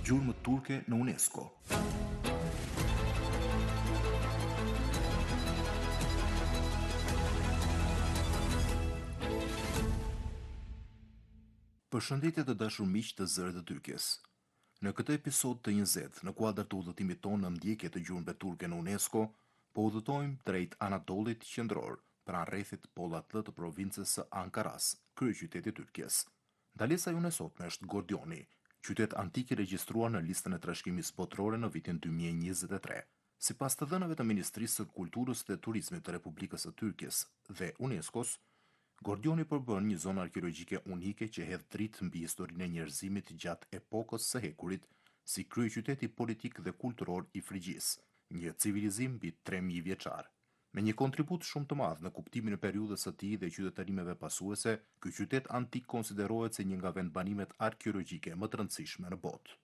Gjurmët turke në UNESCO. Përshëndetje të dashur miq të Zërit të Tyrkjes. Në këtë episod të 20, në kuadër të udhëtimit tonë në ndjekje të gjurmëve turke në UNESCO, po udhëtojmë drejt Anatolit qendror, pranë rrethit pollatllë të provincës së Ankaras, kryeqyteti i Tyrkjes. Ndalesa jonë e sotme është Gordioni, qytet antik i regjistruar në listën e trashëgimisë botërore në vitin 2023. Sipas të dhënave të Ministrisë së Kulturës dhe Turizmit të Republikës së Tyrkjes dhe UNESCO-s, Gordioni përbën një zonë arkeologjike unike që hedh dritë mbi historinë e njerëzimit gjatë epokës së hekurit, si kryeqyteti politik dhe kulturor i Frigjisë, një civilizim mbi 3000 vjeçar. Me një kontribut shumë të madh në kuptimin e periudhës së tij dhe qytetarimeve pasuese, ky qytet antik konsiderohet si një nga vendbanimet arkeologjike më të rëndësishme në botë.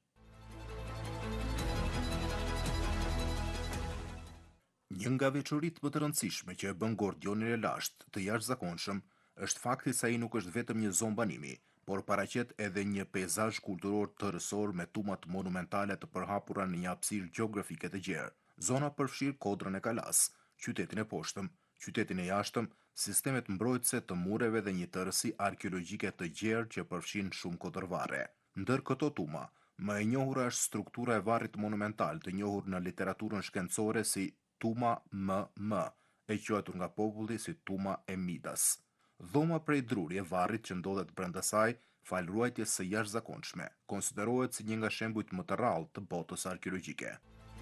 Një nga veçoritë më të rëndësishme që e bën Gordionin e lashtë të jashtëzakonshëm është fakti se ai nuk është vetëm një zonë banimi, por paraqet edhe një peizazh kulturor të rësor me tumat monumentale të përhapura në një hapësirë gjeografike të gjerë. Zona përfshir Kodrën e Kalas, qytetin e poshtëm, qytetin e jashtëm, sistemet mbrojtëse të mureve dhe një tërësi arkeologjike të gjerë që përfshin shumë kodërvarre. Ndër këto tuma, më e njohura është struktura e varrit monumental të njohur në literaturën shkencore si Tuma MM, e quajtur nga populli si Tuma e Midas. Dhoma prej druri e varrit që ndodhet brenda saj, fal ruajtjes së jashtëzakonshme, konsiderohet si një nga shembujt më të rrallë të botës arkeologjike.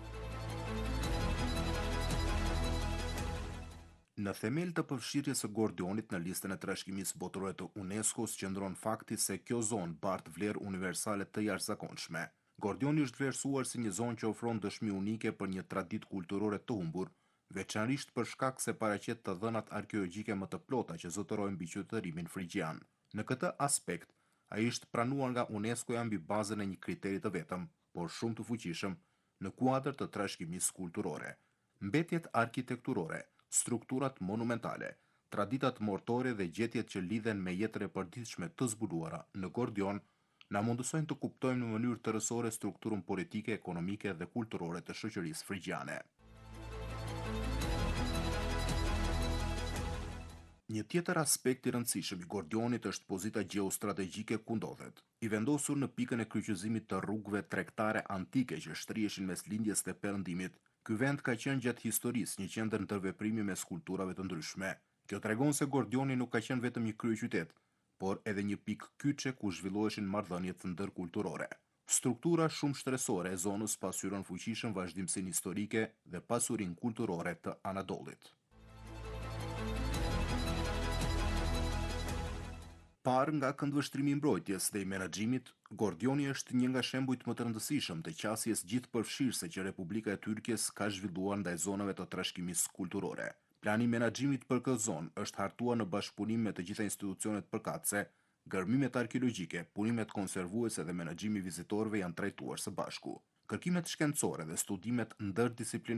Në themel të përfshirjes së Gordionit në listën e trashëgimisë botërore të UNESCO-s qëndron fakti se kjo zonë bart vlerë universale të jashtëzakonshme. Gordioni është vlerësuar si një zonë që ofron dëshmi unike për një traditë kulturore të humbur, veçanërisht për shkak se paraqet të dhënat arkeologjike më të plota që zotërojnë mbi qytetërimin frigjian. Në këtë aspekt, ai është pranuar nga UNESCO-ja mbi bazën e një kriteri të vetëm, por shumë të fuqishëm, në kuadër të trashëgimisë kulturore. Mbetjet arkitekturore, strukturat monumentale, traditat mortore dhe gjetjet që lidhen me jetën e përditshme të zbuluara në Gordion na mundësojnë të kuptojmë në mënyrë të rësore strukturën politike, ekonomike dhe kulturore të shoqërisë frigjiane. Një tjetër aspekt i rëndësishëm i Gordionit është pozita gjeostrategjike ku ndodhet. I vendosur në pikën e kryqëzimit të rrugëve tregtare antike që shtrieshin mes lindjes dhe perëndimit, ky vend ka qenë gjatë historisë një qendër ndërveprimi mes kulturave të ndryshme. Kjo tregon se Gordioni nuk ka qenë vetëm një kryeqytet, por edhe një pikë kyçe ku zhvilloheshin marrëdhëniet ndërkulturore. Struktura shumë shtresore e zonës pasqyron fuqishëm vazhdimsinë historike dhe pasurinë kulturore të Anadolit. Parë nga këndvështrimi i mbrojtjes dhe i menaxhimit, Gordioni është një nga shembujt më të rëndësishëm të qasjes gjithëpërfshirëse që Republika e Tyrkjes ka zhvilluar ndaj zonave të trashëgimisë kulturore. Plani i menaxhimit për këtë zonë është hartuar në bashkëpunim me të gjitha institucionet përkatëse, gërmimet arkeologjike, punimet konservuese dhe menaxhimi i vizitorëve janë trajtuar së bashku. Kërkimet shkencore dhe studimet ndërdisiplinare